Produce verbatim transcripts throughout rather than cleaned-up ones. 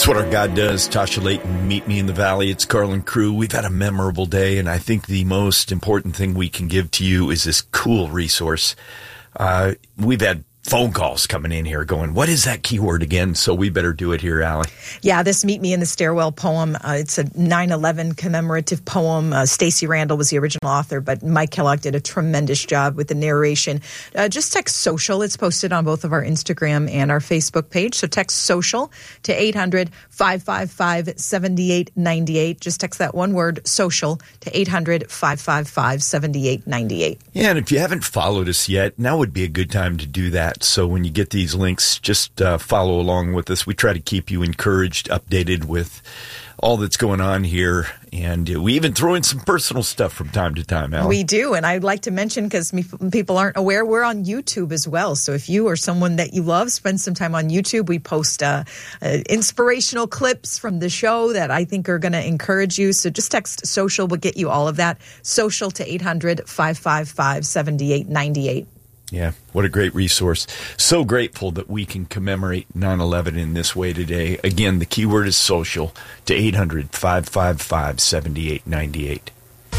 what our God does. Tasha Layton, Meet Me in the Valley. It's Carlin Crew. We've had a memorable day, and I think the most important thing we can give to you is this cool resource. Uh, we've had phone calls coming in here going, what is that keyword again? So we better do it here, Allie. Yeah, this Meet Me in the Stairwell poem, uh, it's a nine eleven commemorative poem. Uh, Stacey Randall was the original author, but Mike Kellogg did a tremendous job with the narration. Uh, just text social. It's posted on both of our Instagram and our Facebook page. So text social to eight hundred, five five five, seven eight nine eight. Just text that one word, social, to eight hundred, five five five, seven eight nine eight. Yeah, and if you haven't followed us yet, now would be a good time to do that. So when you get these links, just uh, follow along with us. We try to keep you encouraged, updated with all that's going on here. And uh, we even throw in some personal stuff from time to time, Allie. We do. And I'd like to mention, because people aren't aware, we're on YouTube as well. So if you or someone that you love, spend some time on YouTube. We post uh, uh, inspirational clips from the show that I think are going to encourage you. So just text social. We'll get you all of that. Social to eight hundred, five five five, seven eight nine eight. Yeah, what a great resource. So grateful that we can commemorate nine eleven in this way today. Again, the keyword is social to eight hundred, five five five, seven eight nine eight.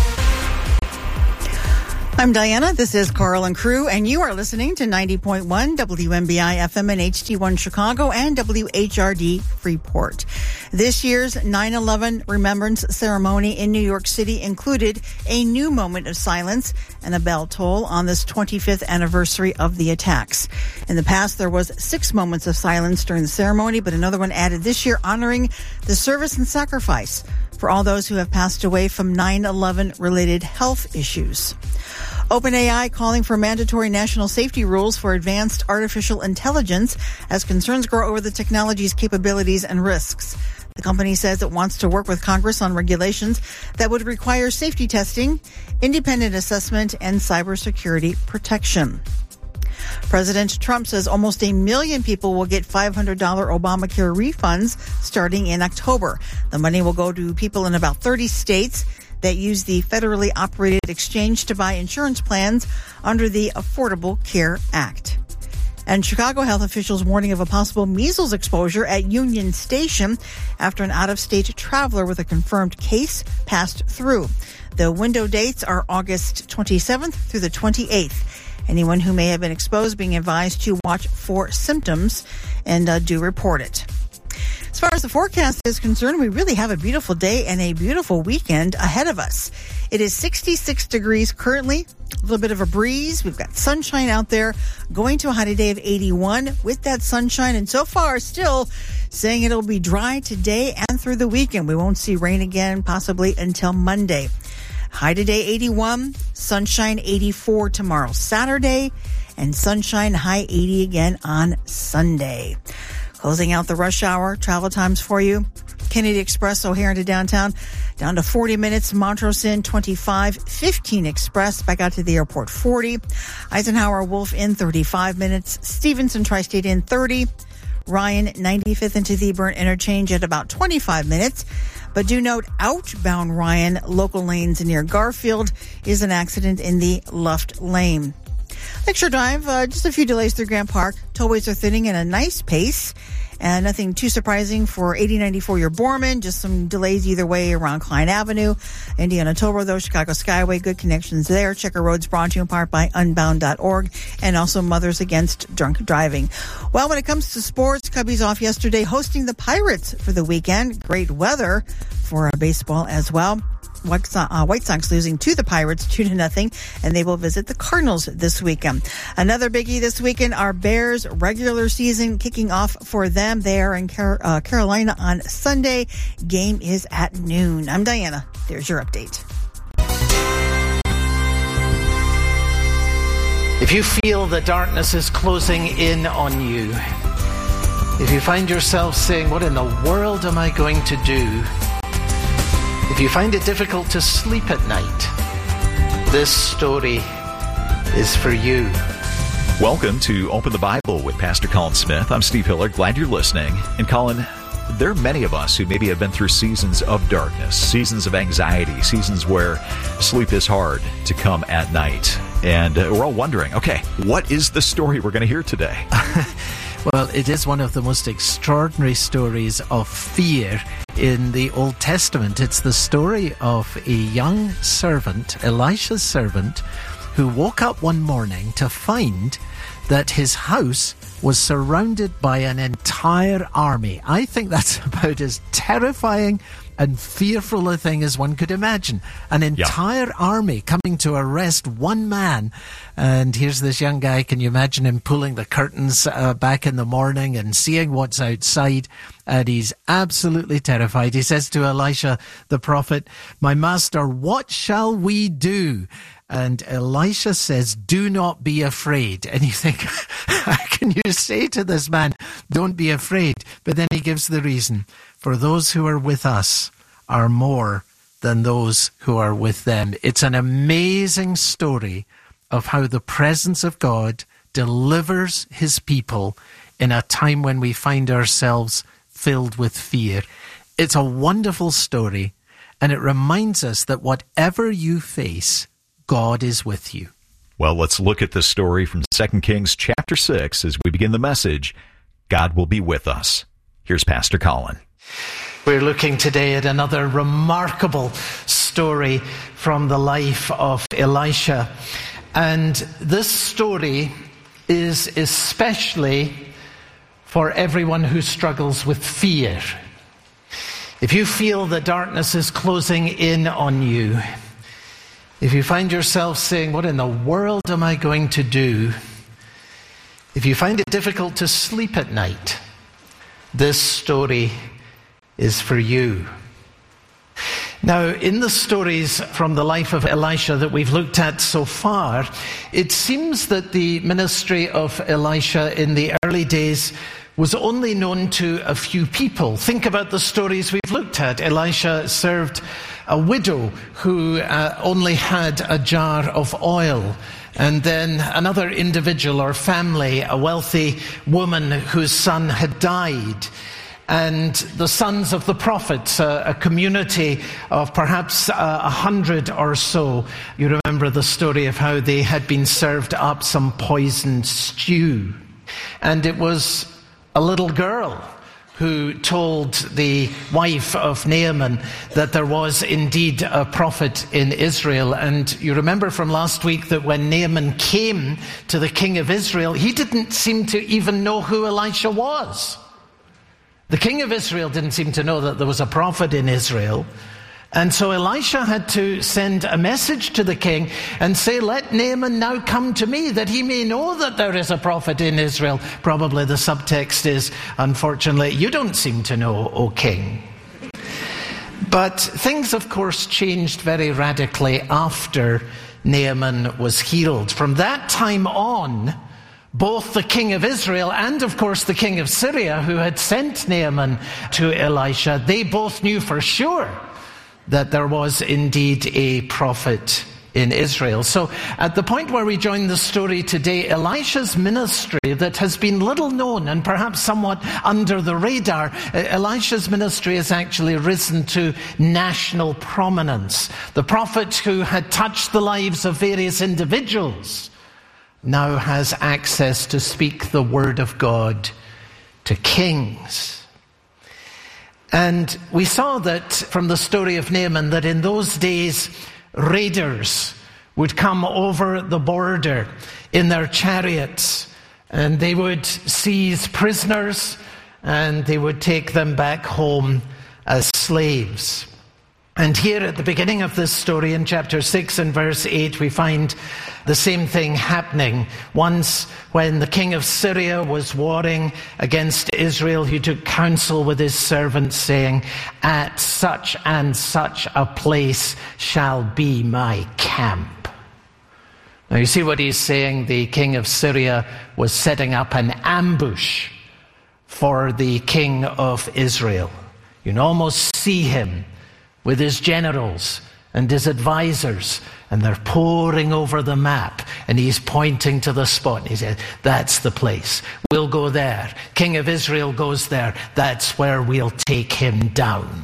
I'm Diana. This is Carl and Crew, and you are listening to ninety point one W M B I F M and H D one Chicago and W H R D Freeport. This year's nine eleven Remembrance Ceremony in New York City included a new moment of silence and a bell toll on this twenty-fifth anniversary of the attacks. In the past, there was six moments of silence during the ceremony, but another one added this year honoring the service and sacrifice for all those who have passed away from nine eleven related health issues. OpenAI calling for mandatory national safety rules for advanced artificial intelligence as concerns grow over the technology's capabilities and risks. The company says it wants to work with Congress on regulations that would require safety testing, independent assessment, and cybersecurity protection. President Trump says almost a million people will get five hundred dollars Obamacare refunds starting in October. The money will go to people in about thirty states that use the federally operated exchange to buy insurance plans under the Affordable Care Act. And Chicago health officials warning of a possible measles exposure at Union Station after an out-of-state traveler with a confirmed case passed through. The window dates are August twenty-seventh through the twenty-eighth. Anyone who may have been exposed being advised to watch for symptoms and uh, do report it. As far as the forecast is concerned, we really have a beautiful day and a beautiful weekend ahead of us. It is sixty-six degrees currently, a little bit of a breeze. We've got sunshine out there, going to a high today of eighty-one with that sunshine. And so far, still saying it'll be dry today and through the weekend. We won't see rain again, possibly until Monday. High today, eighty-one, sunshine, eighty-four tomorrow, Saturday, and sunshine, high eighty again on Sunday. Closing out the rush hour, travel times for you. Kennedy Express, O'Hare into downtown, down to forty minutes. Montrose Inn, twenty-five. fifteen Express, back out to the airport, forty. Eisenhower Wolf Inn, thirty-five minutes. Stevenson Tri-State Inn, thirty. Ryan, ninety-fifth into the Burnt Interchange at about twenty-five minutes. But do note, outbound Ryan, local lanes near Garfield, is an accident in the Luft lane. Lakeshore Drive, uh, just a few delays through Grant Park. Tollways are thinning at a nice pace. And nothing too surprising for eighty ninety-four your Borman. Just some delays either way around Klein Avenue. Indiana Toll Road, though, Chicago Skyway, good connections there. Checker Road's brought to you in part by unbound dot org and also Mothers Against Drunk Driving. Well, when it comes to sports, Cubbies off yesterday hosting the Pirates for the weekend. Great weather for uh, baseball as well. White Sox, uh, White Sox losing to the Pirates two to nothing, and they will visit the Cardinals this weekend. Another biggie this weekend, our Bears regular season kicking off for them. They are in Car- uh, Carolina on Sunday. Game is at noon. I'm Diana. There's your update. If you feel the darkness is closing in on you, if you find yourself saying, what in the world am I going to do? If you find it difficult to sleep at night, this story is for you. Welcome to Open the Bible with Pastor Colin Smith. I'm Steve Hiller. Glad you're listening. And Colin, there are many of us who maybe have been through seasons of darkness, seasons of anxiety, seasons where sleep is hard to come at night. And uh, we're all wondering, okay, what is the story we're going to hear today? Well, it is one of the most extraordinary stories of fear in the Old Testament. It's the story of a young servant, Elisha's servant, who woke up one morning to find that his house was surrounded by an entire army. I think that's about as terrifying and fearful a thing as one could imagine. An entire yeah. army coming to arrest one man. And here's this young guy. Can you imagine him pulling the curtains uh, back in the morning and seeing what's outside? And he's absolutely terrified. He says to Elisha, the prophet, "My master, what shall we do?" And Elisha says, "Do not be afraid." And you think, how can you say to this man, don't be afraid? But then he gives the reason. For those who are with us are more than those who are with them. It's an amazing story of how the presence of God delivers his people in a time when we find ourselves filled with fear. It's a wonderful story, and it reminds us that whatever you face, God is with you. Well, let's look at this story from Second Kings chapter six as we begin the message, God Will Be With Us. Here's Pastor Colin. We're looking today at another remarkable story from the life of Elisha. And this story is especially for everyone who struggles with fear. If you feel that darkness is closing in on you, if you find yourself saying, what in the world am I going to do? If you find it difficult to sleep at night, this story is for you. Now, in the stories from the life of Elisha that we've looked at so far, it seems that the ministry of Elisha in the early days was only known to a few people. Think about the stories we've looked at. Elisha served a widow who uh, only had a jar of oil. And then another individual or family, a wealthy woman whose son had died. And the sons of the prophets, uh, a community of perhaps uh, a hundred or so. You remember the story of how they had been served up some poisoned stew. And it was a little girl who told the wife of Naaman that there was indeed a prophet in Israel. And you remember from last week that when Naaman came to the king of Israel, he didn't seem to even know who Elisha was. The king of Israel didn't seem to know that there was a prophet in Israel. And so Elisha had to send a message to the king and say, let Naaman now come to me, that he may know that there is a prophet in Israel. Probably the subtext is, unfortunately, you don't seem to know, O king. But things, of course, changed very radically after Naaman was healed. From that time on, both the king of Israel and, of course, the king of Syria, who had sent Naaman to Elisha, they both knew for sure that there was indeed a prophet in Israel. So at the point where we join the story today, Elisha's ministry that has been little known and perhaps somewhat under the radar, Elisha's ministry has actually risen to national prominence. The prophet who had touched the lives of various individuals now has access to speak the word of God to kings. And we saw that from the story of Naaman that in those days raiders would come over the border in their chariots and they would seize prisoners and they would take them back home as slaves. And here at the beginning of this story in chapter six and verse eight, we find the same thing happening. Once when the king of Syria was warring against Israel, he took counsel with his servants saying, at such and such a place shall be my camp. Now you see what he's saying. The king of Syria was setting up an ambush for the king of Israel. You can almost see him with his generals and his advisors, and they're poring over the map, and he's pointing to the spot, and he says, that's the place. We'll go there. King of Israel goes there. That's where we'll take him down.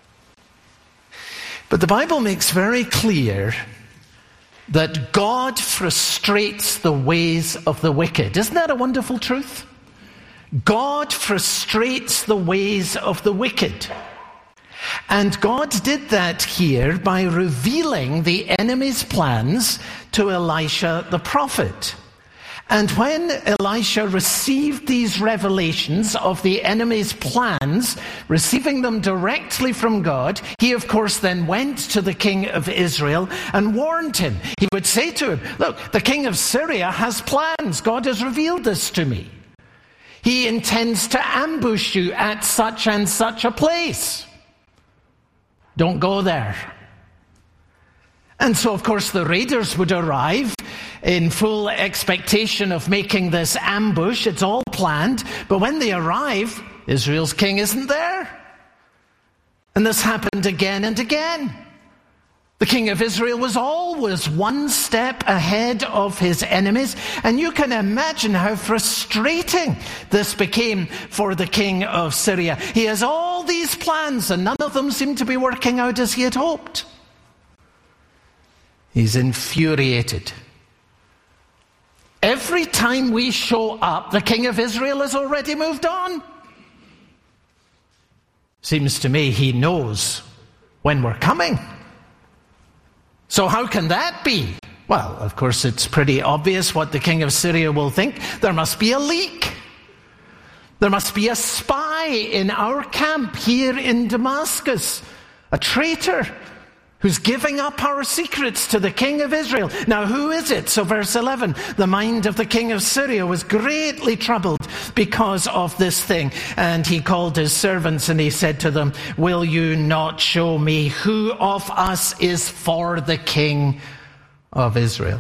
But the Bible makes very clear that God frustrates the ways of the wicked. Isn't that a wonderful truth? God frustrates the ways of the wicked. And God did that here by revealing the enemy's plans to Elisha the prophet. And when Elisha received these revelations of the enemy's plans, receiving them directly from God, he of course then went to the king of Israel and warned him. He would say to him, look, the king of Syria has plans. God has revealed this to me. He intends to ambush you at such and such a place. Don't go there. And so, of course, the raiders would arrive in full expectation of making this ambush. It's all planned. But when they arrive, Israel's king isn't there. And this happened again and again. The king of Israel was always one step ahead of his enemies. And you can imagine how frustrating this became for the king of Syria. He has all these plans and none of them seem to be working out as he had hoped. He's infuriated. Every time we show up, the king of Israel has already moved on. Seems to me he knows when we're coming. So how can that be? Well, of course, it's pretty obvious what the king of Syria will think. There must be a leak. There must be a spy in our camp here in Damascus, a traitor who's giving up our secrets to the king of Israel. Now, who is it? So verse eleven, the mind of the king of Syria was greatly troubled because of this thing. And he called his servants and he said to them, will you not show me who of us is for the king of Israel?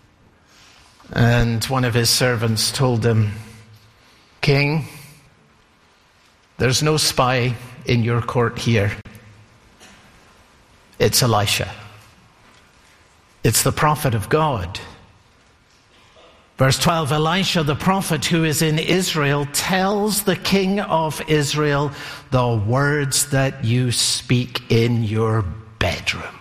And one of his servants told him, King, there's no spy in your court here. It's Elisha. It's the prophet of God. Verse twelve, Elisha the prophet who is in Israel tells the king of Israel the words that you speak in your bedroom.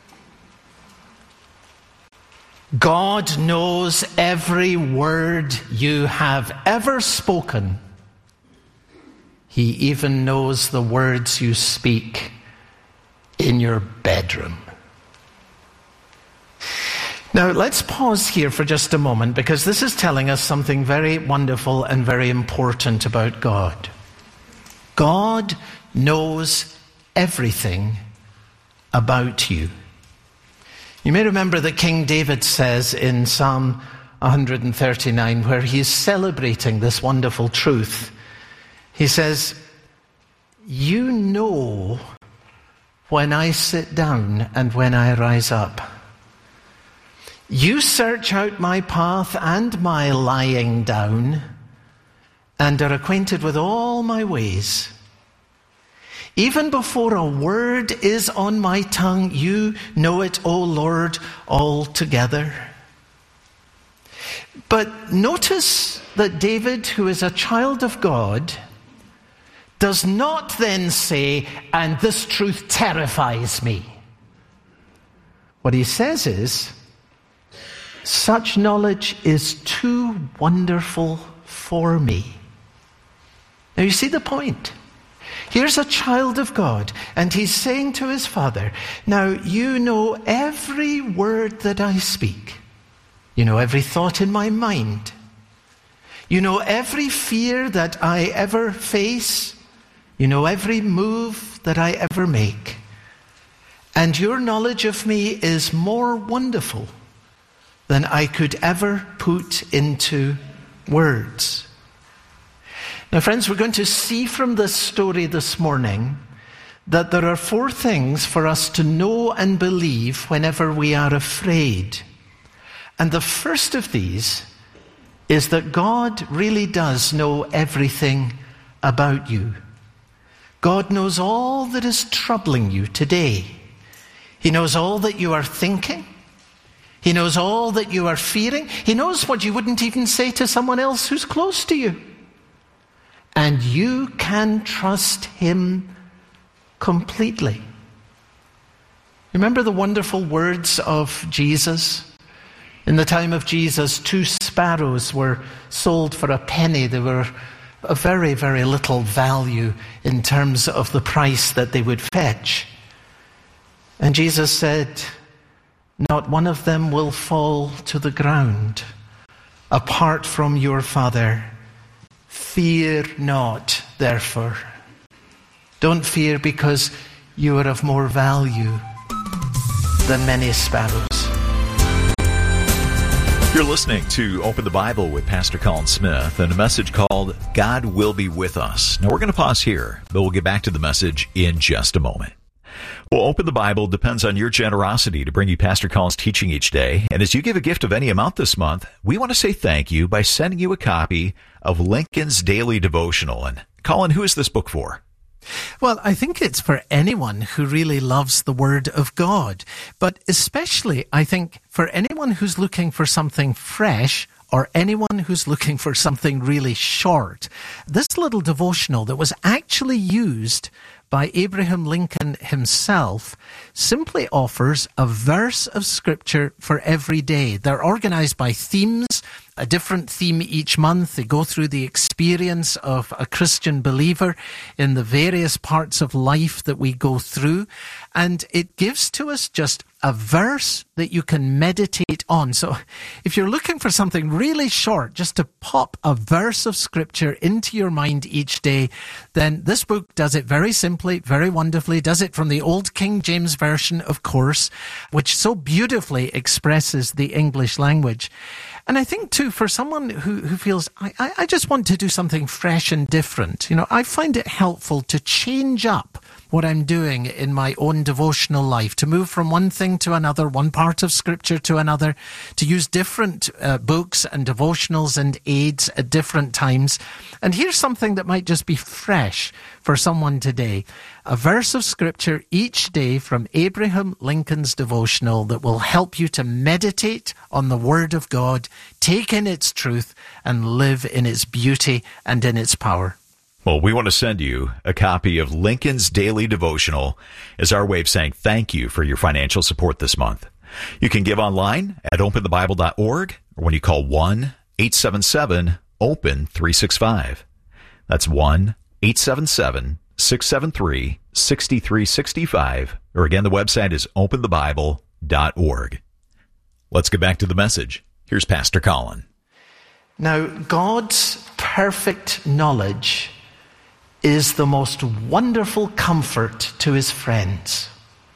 God knows every word you have ever spoken. He even knows the words you speak in your bedroom. Now, let's pause here for just a moment because this is telling us something very wonderful and very important about God. God knows everything about you. You may remember that King David says in Psalm one thirty-nine, where he's celebrating this wonderful truth, he says, you know when I sit down and when I rise up. You search out my path and my lying down, and are acquainted with all my ways. Even before a word is on my tongue, you know it, O Lord, altogether. But notice that David, who is a child of God, does not then say, and this truth terrifies me. What he says is, such knowledge is too wonderful for me. Now you see the point. Here's a child of God, and he's saying to his father, now you know every word that I speak. You know every thought in my mind. You know every fear that I ever face. You know every move that I ever make. And your knowledge of me is more wonderful than I could ever put into words. Now, friends, we're going to see from this story this morning that there are four things for us to know and believe whenever we are afraid. And the first of these is that God really does know everything about you. God knows all that is troubling you today. He knows all that you are thinking. He knows all that you are fearing. He knows what you wouldn't even say to someone else who's close to you. And you can trust him completely. Remember the wonderful words of Jesus? In the time of Jesus, two sparrows were sold for a penny. They were of very, very little value in terms of the price that they would fetch. And Jesus said, not one of them will fall to the ground apart from your Father. Fear not, therefore. Don't fear, because you are of more value than many sparrows. You're listening to Open the Bible with Pastor Colin Smith and a message called God Will Be With Us. Now we're going to pause here, but we'll get back to the message in just a moment. Well, Open the Bible depends on your generosity to bring you Pastor Colin's teaching each day. And as you give a gift of any amount this month, we want to say thank you by sending you a copy of Lincoln's Daily Devotional. And Colin, who is this book for? Well, I think it's for anyone who really loves the Word of God. But especially, I think, for anyone who's looking for something fresh, or anyone who's looking for something really short. This little devotional that was actually used by Abraham Lincoln himself simply offers a verse of Scripture for every day. They're organized by themes, a different theme each month. They go through the experience of a Christian believer in the various parts of life that we go through. And it gives to us just a verse that you can meditate on. So if you're looking for something really short, just to pop a verse of Scripture into your mind each day, then this book does it very simply, very wonderfully, does it from the Old King James Version, of course, which so beautifully expresses the English language. And I think, too, for someone who, who feels, I, I, I just want to do something fresh and different, you know, I find it helpful to change up what I'm doing in my own devotional life, to move from one thing to another, one part of Scripture to another, to use different uh, books and devotionals and aids at different times. And here's something that might just be fresh for someone today. A verse of Scripture each day from Abraham Lincoln's devotional that will help you to meditate on the Word of God, take in its truth, and live in its beauty and in its power. Well, we want to send you a copy of Lincoln's Daily Devotional as our way of saying thank you for your financial support this month. You can give online at open the bible dot org or when you call one eight seven seven open three six five. That's one eight seven seven six seven three six three six five. Or again, the website is open the bible dot org. Let's get back to the message. Here's Pastor Colin. Now, God's perfect knowledge is the most wonderful comfort to his friends.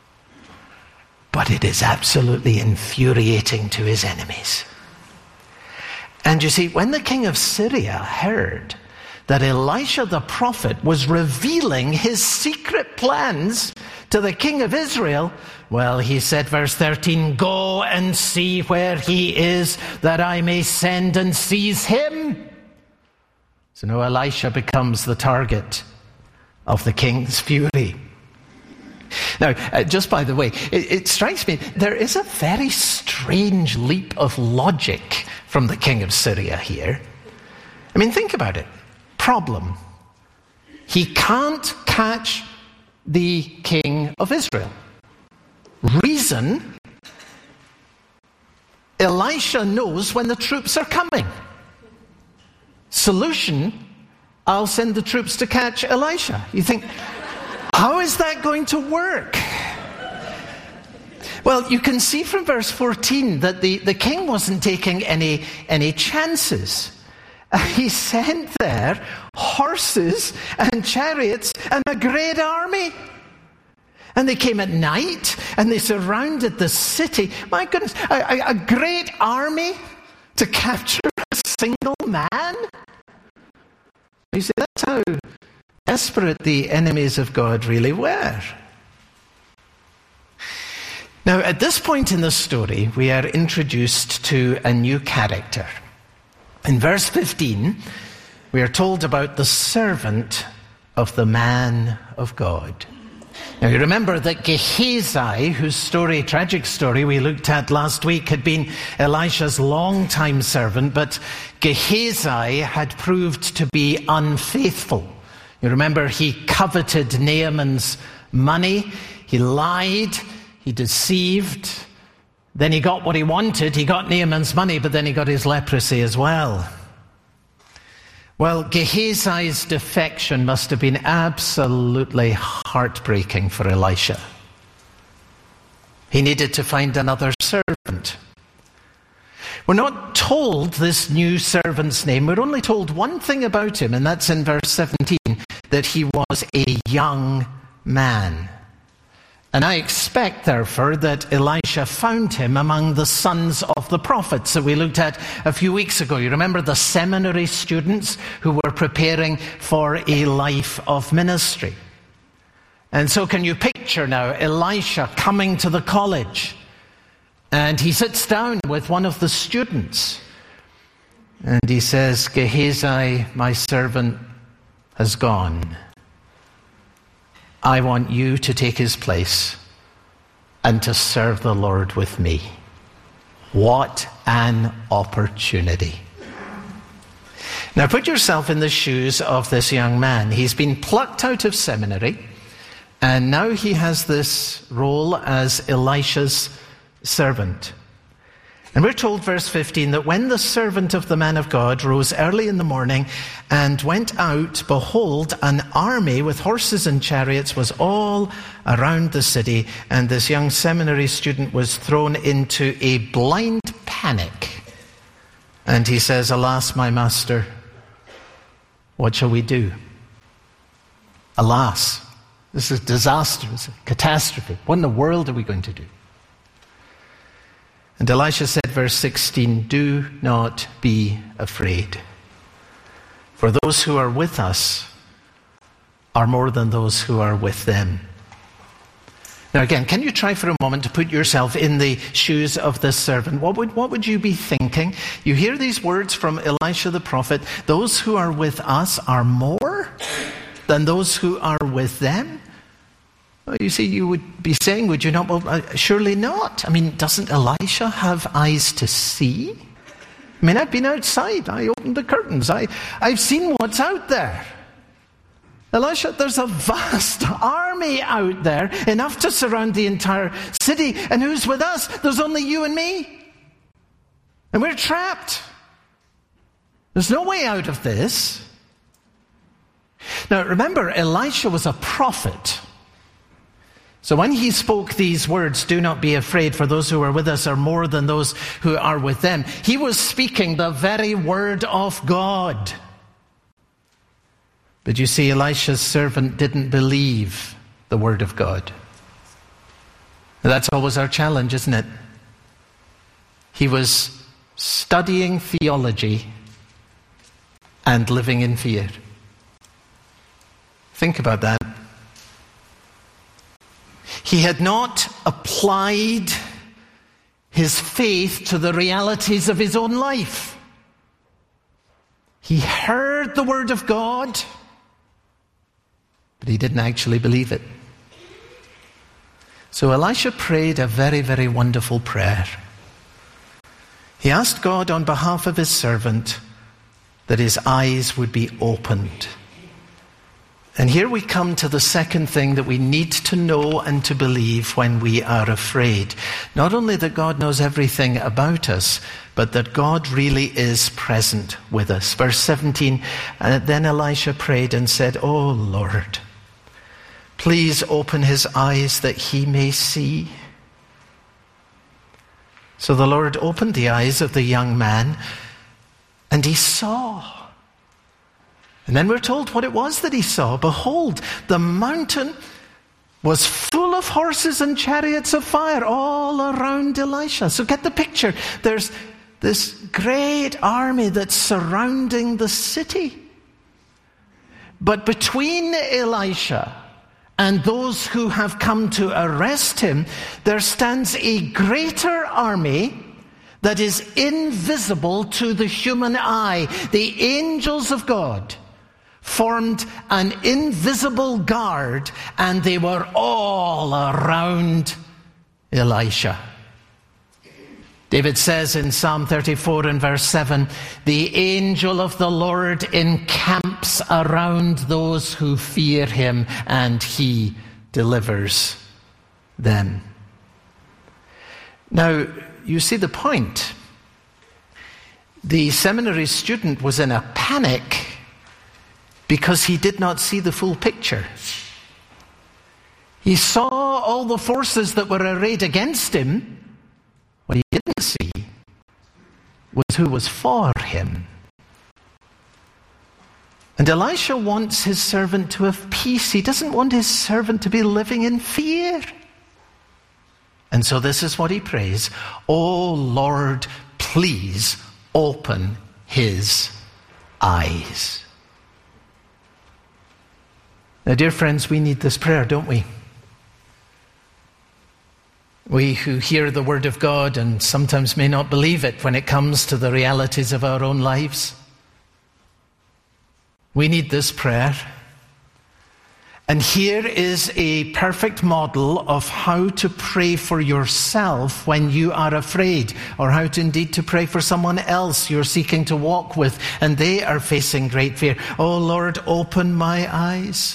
But it is absolutely infuriating to his enemies. And you see, when the king of Syria heard that Elisha the prophet was revealing his secret plans to the king of Israel, well, he said, verse thirteen, "Go and see where he is, that I may send and seize him." So now Elisha becomes the target of the king's fury. Now, uh, just by the way, it, it strikes me, there is a very strange leap of logic from the king of Syria here. I mean, think about it. Problem. He can't catch the king of Israel. Reason. Elisha knows when the troops are coming. Solution, I'll send the troops to catch Elisha. You think, how is that going to work? Well, you can see from verse fourteen that the, the king wasn't taking any, any chances. He sent there horses and chariots and a great army. And they came at night and they surrounded the city. My goodness, a, a, a great army to capture a single man? You see, that's how desperate the enemies of God really were. Now, at this point in the story, we are introduced to a new character. In verse fifteen, we are told about the servant of the man of God. Now, you remember that Gehazi, whose story, tragic story we looked at last week, had been Elisha's longtime servant, but Gehazi had proved to be unfaithful. You remember he coveted Naaman's money, he lied, he deceived, then he got what he wanted, he got Naaman's money, but then he got his leprosy as well. Well, Gehazi's defection must have been absolutely heartbreaking for Elisha. He needed to find another servant. We're not told this new servant's name. We're only told one thing about him, and that's in verse seventeen, that he was a young man. And I expect, therefore, that Elisha found him among the sons of the prophets that we looked at a few weeks ago. You remember the seminary students who were preparing for a life of ministry. And so can you picture now Elisha coming to the college? And he sits down with one of the students. And he says, Gehazi, my servant, has gone. I want you to take his place and to serve the Lord with me. What an opportunity. Now put yourself in the shoes of this young man. He's been plucked out of seminary, and now he has this role as Elisha's servant. And we're told, verse fifteen, that when the servant of the man of God rose early in the morning and went out, behold, an army with horses and chariots was all around the city, and this young seminary student was thrown into a blind panic. And he says, alas, my master, what shall we do? Alas, this is disaster, it's a catastrophe. What in the world are we going to do? And Elisha said, verse sixteen, do not be afraid, for those who are with us are more than those who are with them. Now again, can you try for a moment to put yourself in the shoes of this servant? What would, what would you be thinking? You hear these words from Elisha the prophet, those who are with us are more than those who are with them? Well, you see, you would be saying, would you not? Well, uh, surely not. I mean, doesn't Elisha have eyes to see? I mean, I've been outside. I opened the curtains. I, I've seen what's out there. Elisha, there's a vast army out there, enough to surround the entire city. And who's with us? There's only you and me. And we're trapped. There's no way out of this. Now, remember, Elisha was a prophet. So when he spoke these words, do not be afraid, for those who are with us are more than those who are with them, he was speaking the very word of God. But you see, Elisha's servant didn't believe the word of God. And that's always our challenge, isn't it? He was studying theology and living in fear. Think about that. He had not applied his faith to the realities of his own life. He heard the word of God, but he didn't actually believe it. So Elisha prayed a very, very wonderful prayer. He asked God on behalf of his servant that his eyes would be opened. And here we come to the second thing that we need to know and to believe when we are afraid. Not only that God knows everything about us, but that God really is present with us. Verse seventeen, and then Elisha prayed and said, "O Lord, please open his eyes that he may see." So the Lord opened the eyes of the young man, and he saw. And then we're told what it was that he saw. Behold, the mountain was full of horses and chariots of fire all around Elisha. So get the picture. There's this great army that's surrounding the city. But between Elisha and those who have come to arrest him, there stands a greater army that is invisible to the human eye. The angels of God formed an invisible guard, and they were all around Elisha. David says in Psalm thirty-four and verse seven, "The angel of the Lord encamps around those who fear him, and he delivers them." Now, you see the point. The seminary student was in a panic because he did not see the full picture. He saw all the forces that were arrayed against him. What he didn't see was who was for him. And Elisha wants his servant to have peace. He doesn't want his servant to be living in fear. And so this is what he prays. "Oh Lord, please open his eyes." Now, dear friends, we need this prayer, don't we? We who hear the word of God and sometimes may not believe it when it comes to the realities of our own lives. We need this prayer. And here is a perfect model of how to pray for yourself when you are afraid, or how to indeed to pray for someone else you're seeking to walk with and they are facing great fear. "Oh Lord, open my eyes.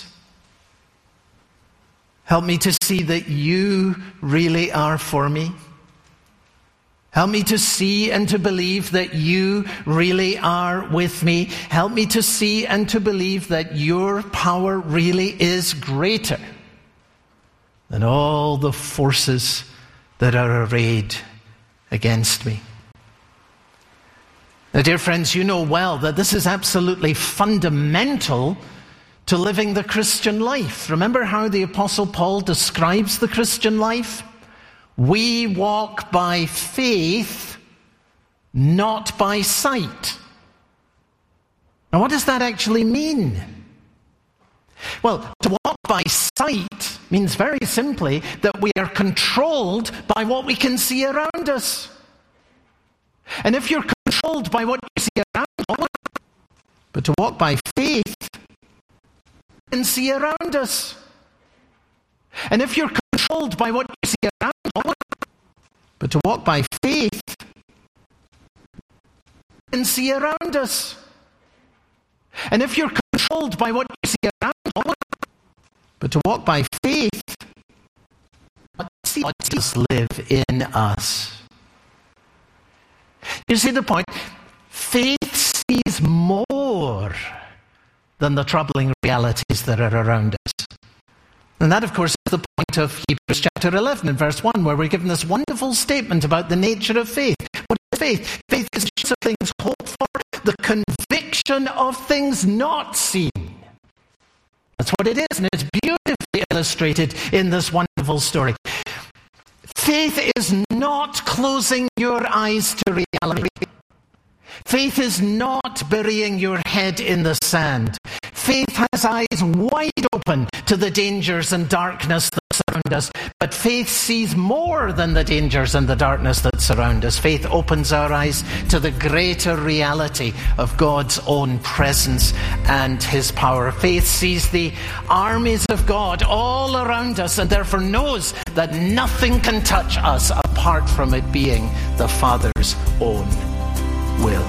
Help me to see that you really are for me. Help me to see and to believe that you really are with me. Help me to see and to believe that your power really is greater than all the forces that are arrayed against me." Now, dear friends, you know well that this is absolutely fundamental to living the Christian life. Remember how the Apostle Paul describes the Christian life? We walk by faith, not by sight. Now, what does that actually mean? Well, to walk by sight means very simply that we are controlled by what we can see around us. And if you're controlled by what you see around you, but to walk by faith, and see around us. And if you're controlled by what you see around you, but to walk by faith and see around us. And if you're controlled by what you see around you, but to walk by faith, see what Jesus live in us. You see the point? Faith sees more than the troubling realities that are around us. And that, of course, is the point of Hebrews chapter eleven and verse one, where we're given this wonderful statement about the nature of faith. What is faith? Faith is the of things hoped for, the conviction of things not seen. That's what it is, and it's beautifully illustrated in this wonderful story. Faith is not closing your eyes to reality. Faith is not burying your head in the sand. Faith has eyes wide open to the dangers and darkness that surround us. But faith sees more than the dangers and the darkness that surround us. Faith opens our eyes to the greater reality of God's own presence and his power. Faith sees the armies of God all around us and therefore knows that nothing can touch us apart from it being the Father's own will.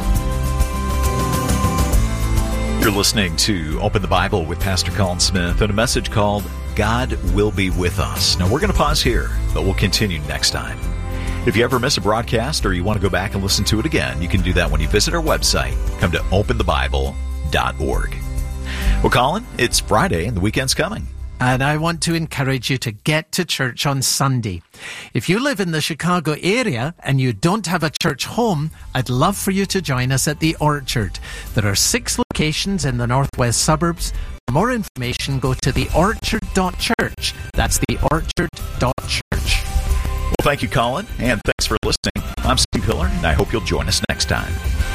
You're listening to Open the Bible with Pastor Colin Smith and a message called God Will Be With Us. Now, we're going to pause here, but we'll continue next time. If you ever miss a broadcast or you want to go back and listen to it again, you can do that when you visit our website. Come to open the bible dot org. Well, Colin, it's Friday and the weekend's coming. And I want to encourage you to get to church on Sunday. If you live in the Chicago area and you don't have a church home, I'd love for you to join us at the Orchard. There are six locations in the northwest suburbs. For more information, go to the orchard dot church. That's the orchard dot church. Well, thank you, Colin, and thanks for listening. I'm Steve Hiller, and I hope you'll join us next time.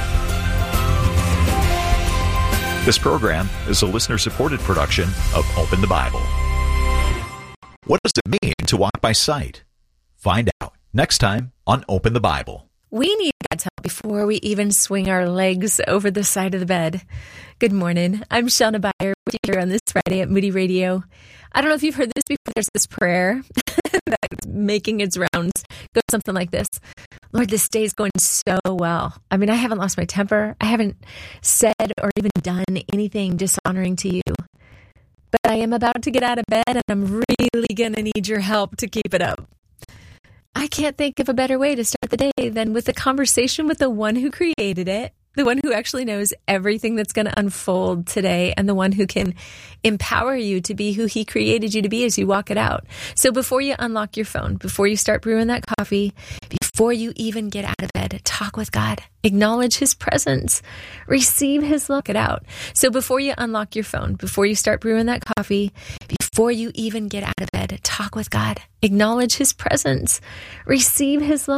This program is a listener-supported production of Open the Bible. What does it mean to walk by sight? Find out next time on Open the Bible. We need God's help before we even swing our legs over the side of the bed. Good morning. I'm Shauna Byer with you here on this Friday at Moody Radio. I don't know if you've heard this before. There's this prayer that's making its rounds. It goes something like this. Lord, this day is going so well. I mean, I haven't lost my temper. I haven't said or even done anything dishonoring to you. But I am about to get out of bed, and I'm really going to need your help to keep it up. I can't think of a better way to start the day than with a conversation with the one who created it the one who actually knows everything that's going to unfold today, and the one who can empower you to be who he created you to be as you walk it out. So before you unlock your phone, before you start brewing that coffee, before you even get out of bed, talk with God, acknowledge his presence, receive his look it out. So before you unlock your phone, before you start brewing that coffee, before you even get out of bed, talk with God, acknowledge his presence, receive his love.